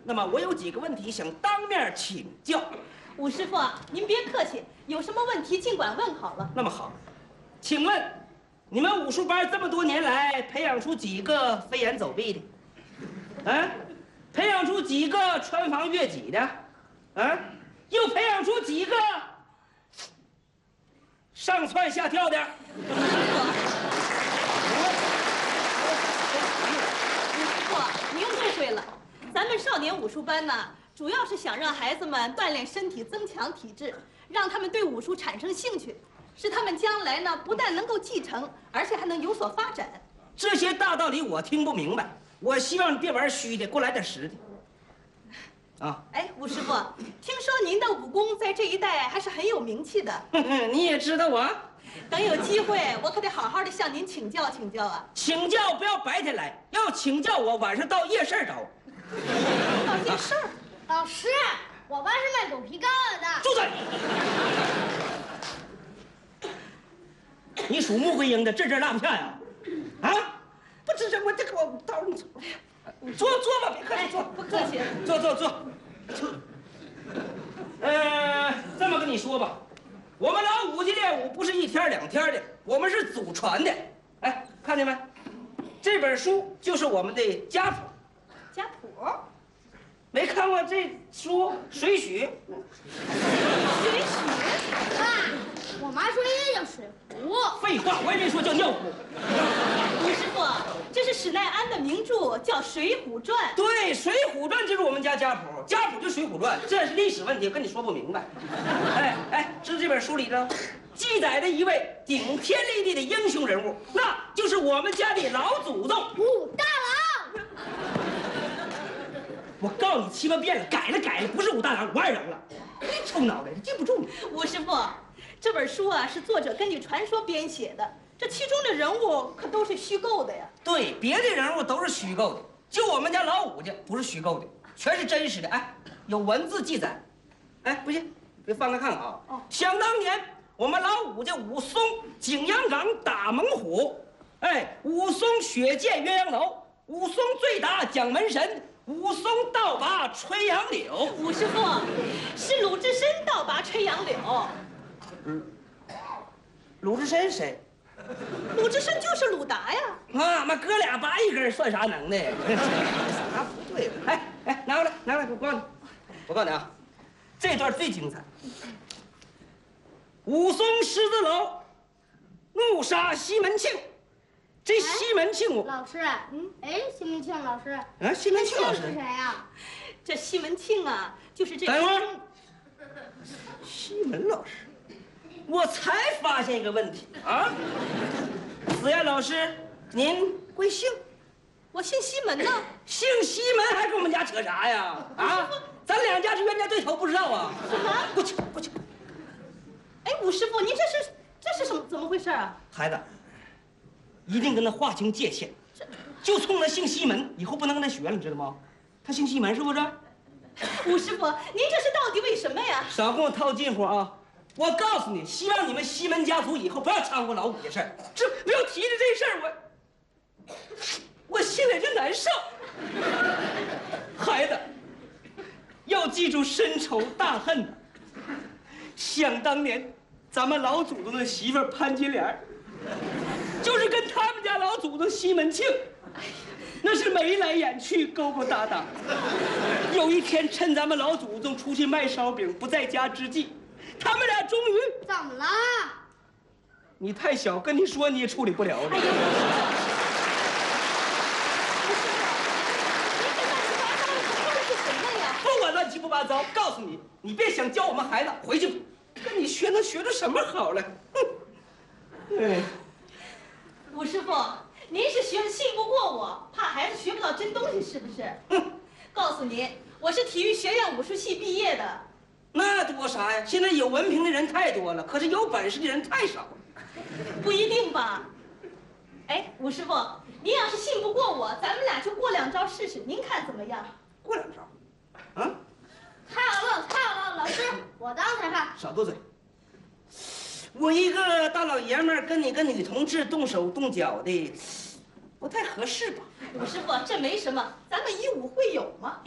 那么我有几个问题想当面请教。 武师傅，您别客气，有什么问题尽管问好了。 那么好，请问你们武术班这么多年来培养出几个飞檐走壁的？啊，培养出几个穿房越脊的？啊，又培养出几个上蹿下跳的？ 武师傅，您误会了，咱们少年武术班呢，主要是想让孩子们锻炼身体，增强体质，让他们对武术产生兴趣，使他们将来呢不但能够继承，而且还能有所发展。 这些大道理我听不明白，我希望你别玩虚的，给我来点实的。啊， 哎，武师傅，听说您的武功在这一带还是很有名气的。 你也知道啊。 等有机会，我可得好好的向您请教请教啊。 请教不要白天来，要请教我晚上到夜市找我。 到夜市？ 老师，我爸是卖狗皮膏药的。 住嘴！你属穆桂英的，这落不下呀？啊？不吱声，我这给我到你坐吧，别客气，坐， 不客气。 坐。这么跟你说吧，我们老武家练武不是一天两天的，我们是祖传的。哎，看见没？这本书就是我们的家谱。 家谱？ 没看过这书《水浒》？ 水浒？ 爸，我妈说这叫水浒。 废话，我也没说叫尿壶。 武师傅，这是史耐庵的名著，叫《水浒传》。 对，《水浒传》就是我们家家谱，家谱就《水浒传》，这是历史问题，跟你说不明白。哎，知道这本书里头记载的一位顶天立地的英雄人物，那就是我们家的老祖宗武大郎。 我告诉你7万遍了，改了，不是武大郎，武二郎了。臭脑袋，记不住你。 武师傅，这本书啊是作者根据传说编写的，这其中的人物可都是虚构的呀。 对，别的人物都是虚构的，就我们家老武家不是虚构的，全是真实的。哎，有文字记载。哎，不信，别翻开看看啊。 哦， 想当年我们老武家武松景阳冈打猛虎，哎，武松血溅鸳鸯楼，武松醉打蒋门神，武松倒拔吹杨柳。 武师傅，是鲁智深倒拔吹杨柳。 鲁智深谁？ 鲁智深就是鲁达呀。 啊，妈哥俩拔一根算啥能耐？啥不对了？哎，拿过来，我告诉你啊，这段最精彩。武松狮子楼怒杀西门庆，这西门庆老师，西门庆老师， 西门庆老师是谁呀？ 这西门庆啊，就是这。 等一会儿，西门老师，我才发现一个问题啊，子燕老师，您贵姓？ 我姓西门呢。 姓西门还跟我们家扯啥呀？啊，咱两家是冤家对头，不知道啊？ 什么？ 过去。 哎，武师傅，您这是什么？怎么回事啊？ 孩子，一定跟他划清界限。就冲他姓西门，以后不能跟他学了，你知道吗？他姓西门是不是？ 武师傅，您这是到底为什么呀？ 少跟我套近乎啊！我告诉你，希望你们西门家族以后不要掺和老五的事儿。这不要提着这事儿，我心里就难受。孩子，要记住深仇大恨的。想当年，咱们老祖宗的媳妇潘金莲，就是跟他们家老祖宗西门庆，那是眉来眼去，勾勾搭搭。有一天，趁咱们老祖宗出去卖烧饼不在家之际，他们俩终于…… 怎么了？ 你太小，跟你说你也处理不了了。不管乱七八糟，告诉你，你别想教我们孩子，回去跟你学能学出什么好来。哎， 武师傅，您是信不过我，怕孩子学不到真东西，是不是？告诉您，我是体育学院武术系毕业的。 那多啥呀？现在有文凭的人太多了，可是有本事的人太少了。 不一定吧？哎，武师傅，您要是信不过我，咱们俩就过2招试试，您看怎么样？ 过2招，啊？ 太好了，老师，我当裁判。 少多嘴。我一个大老爷们儿跟你个女同志动手动脚的，不太合适吧？ 武师傅，这没什么，咱们以武会友嘛。